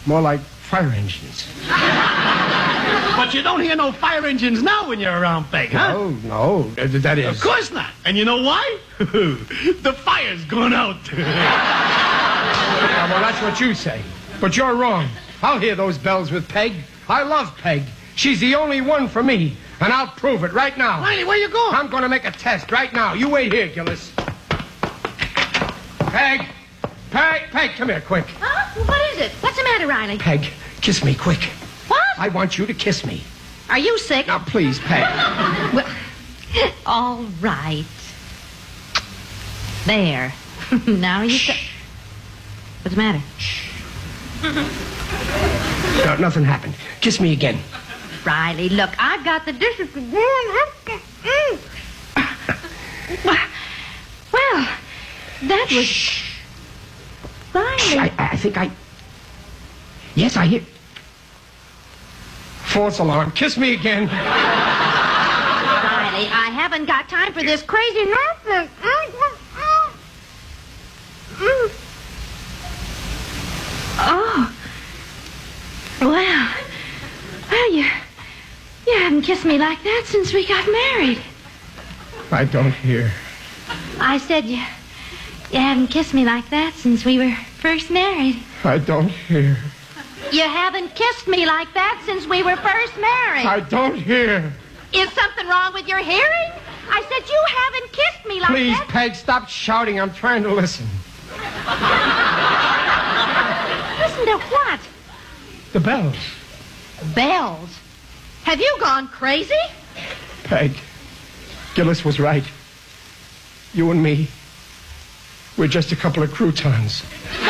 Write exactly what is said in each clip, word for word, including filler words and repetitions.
More like fire engines. But you don't hear no fire engines now when you're around Peg, huh? No, no, that, that is. Of course not. And you know why? The fire's gone out. Yeah, well, that's what you say. But you're wrong. I'll hear those bells with Peg. I love Peg. She's the only one for me. And I'll prove it right now. Riley, where you going? I'm going to make a test right now. You wait here, Gillis. Peg. Peg. Peg, come here, quick. Huh? What is it? What's the matter, Riley? Peg, kiss me, quick. What? I want you to kiss me. Are you sick? Now, please, Peg. Well, all right. There. Now you say... What's the matter? No, nothing happened. Kiss me again. Riley, look, I've got the dishes to do. Well, that was... Shh. Riley. I, I think I... Yes, I hear... False alarm. Kiss me again. Riley, I haven't got time for this crazy nonsense. Oh. Well. Well, you... You haven't kissed me like that since we got married. I don't hear. I said you... You haven't kissed me like that since we were first married. I don't hear. You haven't kissed me like that since we were first married. I don't hear. Is something wrong with your hearing? I said you haven't kissed me like Please, that. Peg, stop shouting. I'm trying to listen. Listen to what? The bells. Bells. Have you gone crazy? Peg, Gillis was right. You and me, we're just a couple of croutons.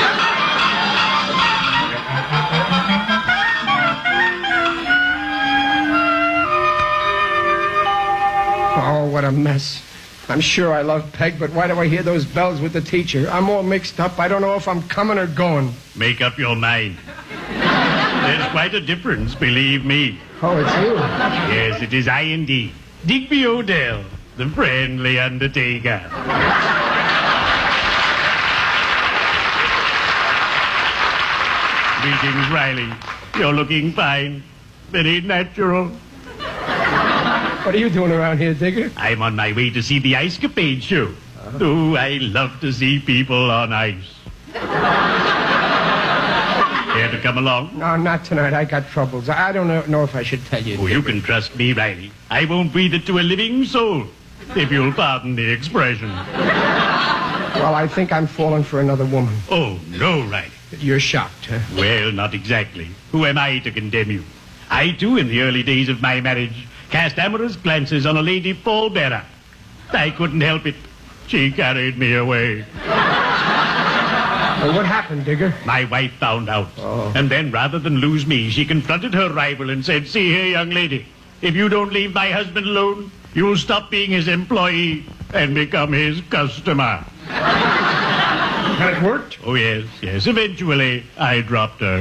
Oh, what a mess. I'm sure I love Peg, but why do I hear those bells with the teacher? I'm all mixed up. I don't know if I'm coming or going. Make up your mind. There's quite a difference, believe me. Oh, it's you. Yes, it is I indeed. Digby Odell, the friendly undertaker. Greetings, Riley. You're looking fine. Very natural. What are you doing around here, Digger? I'm on my way to see the Ice Capade show. Uh-huh. Oh, I love to see people on ice. Care to come along? No, not tonight. I got troubles. I don't know, know if I should tell you. Oh, you can trust me, Riley. I won't breathe it to a living soul, if you'll pardon the expression. Well, I think I'm falling for another woman. Oh, no, Riley. You're shocked, huh? Well, not exactly. Who am I to condemn you? I, too, in the early days of my marriage, cast amorous glances on a lady pallbearer. I couldn't help it. She carried me away. Well, what happened, Digger? My wife found out. Oh. And then, rather than lose me, she confronted her rival and said, "See here, young lady, if you don't leave my husband alone, you'll stop being his employee and become his customer." And it worked? Oh, yes, yes. Eventually, I dropped her.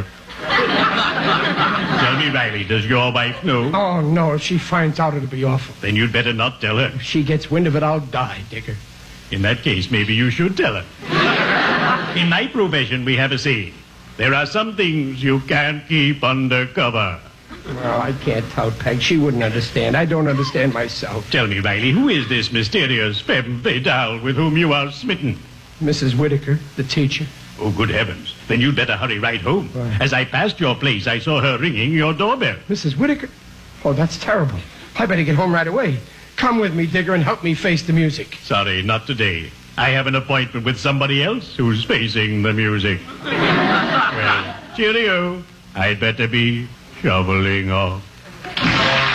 Tell me, Riley, does your wife know? Oh, no. If she finds out, it'll be awful. Then you'd better not tell her. If she gets wind of it, I'll die, Digger. In that case, maybe you should tell her. In my profession, we have a saying. There are some things you can't keep under cover. Well, I can't tell Peg. She wouldn't understand. I don't understand myself. Tell me, Riley, who is this mysterious femme fatale with whom you are smitten? Missus Whitaker, the teacher. Oh, good heavens. Then you'd better hurry right home. Why? As I passed your place, I saw her ringing your doorbell. Missus Whitaker? Oh, that's terrible. I better get home right away. Come with me, Digger, and help me face the music. Sorry, not today. I have an appointment with somebody else who's facing the music. Well, cheerio. I'd better be shoveling off.